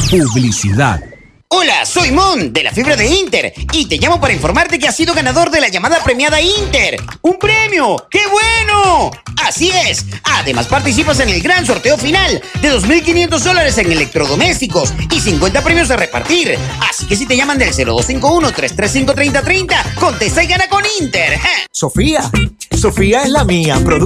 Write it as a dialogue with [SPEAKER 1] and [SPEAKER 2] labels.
[SPEAKER 1] Publicidad.
[SPEAKER 2] Hola, soy Mon, de la fibra de Inter, y te llamo para informarte que has sido ganador de la llamada premiada Inter. ¡Un premio! ¡Qué bueno! Así es. Además participas en el gran sorteo final de $2,500 en electrodomésticos y 50 premios a repartir. Así que si te llaman del 0251-335-3030, contesta y gana con Inter.
[SPEAKER 3] Sofía es la mía.